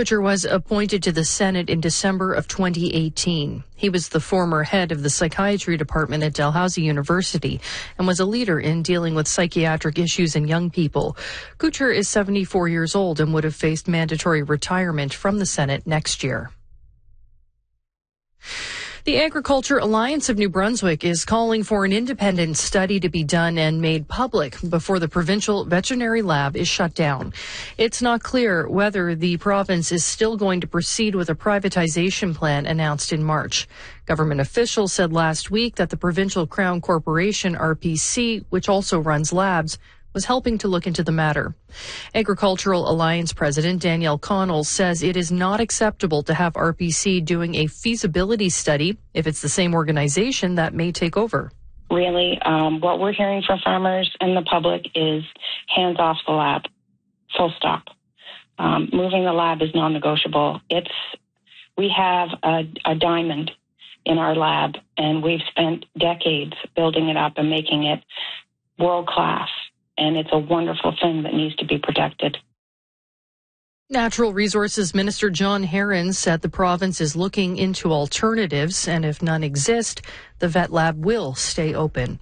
Kutcher was appointed to the Senate in December of 2018. He was the former head of the psychiatry department at Dalhousie University and was a leader in dealing with psychiatric issues in young people. Kutcher is 74 years old and would have faced mandatory retirement from the Senate next year. The Agriculture Alliance of New Brunswick is calling for an independent study to be done and made public before the provincial veterinary lab is shut down. It's not clear whether the province is still going to proceed with a privatization plan announced in March. Government officials said last week that the Provincial Crown Corporation, RPC, which also runs labs, was helping to look into the matter. Agricultural Alliance President Danielle Connell says it is not acceptable to have RPC doing a feasibility study if it's the same organization that may take over. Really, what we're hearing from farmers and the public is hands off the lab, full stop. Moving the lab is non-negotiable. We have a diamond in our lab, and we've spent decades building it up and making it world-class. And it's a wonderful thing that needs to be protected. Natural Resources Minister John Herron said the province is looking into alternatives, and if none exist, the vet lab will stay open.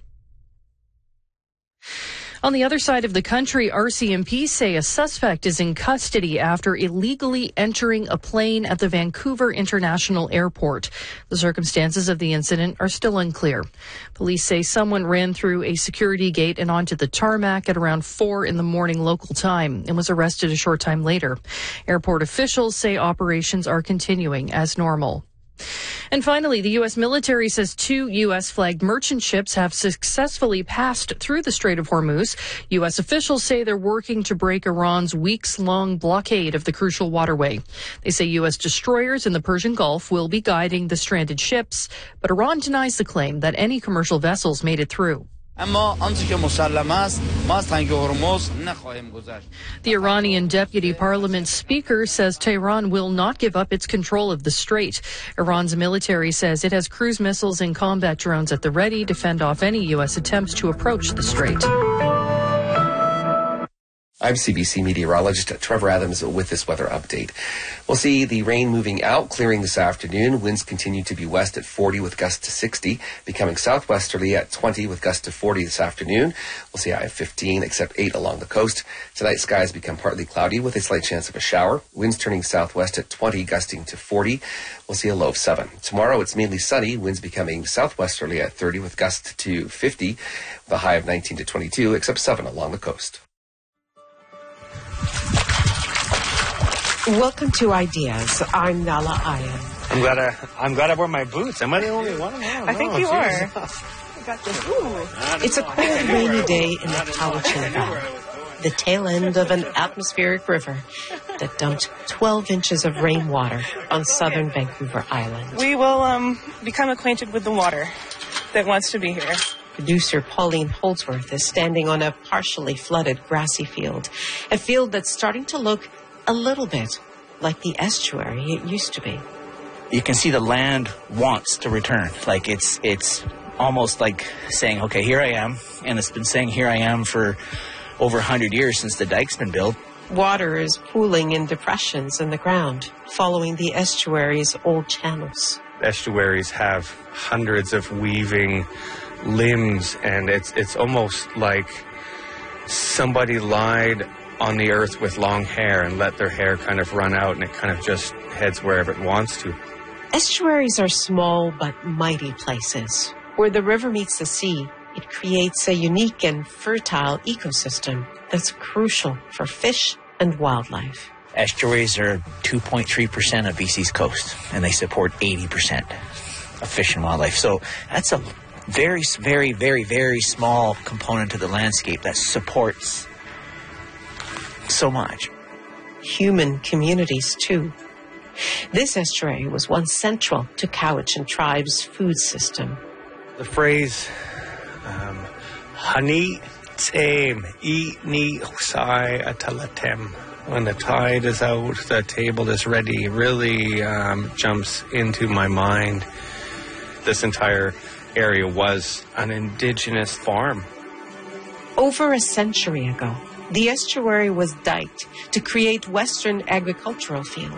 On the other side of the country, RCMP say a suspect is in custody after illegally entering a plane at the Vancouver International Airport. The circumstances of the incident are still unclear. Police say someone ran through a security gate and onto the tarmac at around 4 a.m. local time and was arrested a short time later. Airport officials say operations are continuing as normal. And finally, the U.S. military says 2 U.S.-flagged merchant ships have successfully passed through the Strait of Hormuz. U.S. officials say they're working to break Iran's weeks-long blockade of the crucial waterway. They say U.S. destroyers in the Persian Gulf will be guiding the stranded ships, but Iran denies the claim that any commercial vessels made it through. The Iranian Deputy Parliament Speaker says Tehran will not give up its control of the strait. Iran's military says it has cruise missiles and combat drones at the ready to fend off any U.S. attempts to approach the strait. I'm CBC meteorologist Trevor Adams with this weather update. We'll see the rain moving out, clearing this afternoon. Winds continue to be west at 40 with gusts to 60, becoming southwesterly at 20 with gusts to 40 this afternoon. We'll see a high of 15, except 8 along the coast. Tonight, skies become partly cloudy with a slight chance of a shower. Winds turning southwest at 20, gusting to 40. We'll see a low of 7. Tomorrow, it's mainly sunny. Winds becoming southwesterly at 30 with gusts to 50, with a high of 19 to 22, except 7 along the coast. Welcome to Ideas. I'm Nala Ayan. I'm glad I wore my boots. Am I the only one? I think you are. It's a cold, rainy day in the Cowichan Valley, the tail end of an atmospheric river that dumped 12 inches of rainwater on southern Vancouver Island. We will become acquainted with the water that wants to be here. Producer Pauline Holdsworth is standing on a partially flooded grassy field, a field that's starting to look a little bit like the estuary it used to be. You can see the land wants to return. Like it's almost like saying, okay, here I am. And it's been saying here I am for over 100 years since the dike's been built. Water is pooling in depressions in the ground, following the estuary's old channels. Estuaries have hundreds of weaving limbs, and it's almost like somebody lied on the earth with long hair and let their hair kind of run out, and it kind of just heads wherever it wants to. Estuaries are small but mighty places. Where the river meets the sea, it creates a unique and fertile ecosystem that's crucial for fish and wildlife. Estuaries are 2.3% of BC's coast, and they support 80% of fish and wildlife. So that's a very, very, very, very small component of the landscape that supports so much. Human communities, too. This estuary was once central to Cowichan tribe's food system. The phrase, Hani Tsem, Eat Ni Husai Atalatem. When the tide is out, the table is ready, really jumps into my mind. This entire area was an indigenous farm. Over a century ago, the estuary was diked to create Western agricultural fields.